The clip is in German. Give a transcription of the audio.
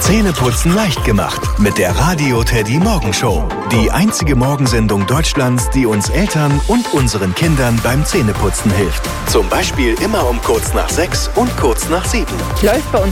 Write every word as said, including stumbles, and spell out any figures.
Zähneputzen leicht gemacht mit der Radio Teddy Morgenshow. Die einzige Morgensendung Deutschlands, die uns Eltern und unseren Kindern beim Zähneputzen hilft. Zum Beispiel immer um kurz nach sechs und kurz nach sieben. Läuft bei uns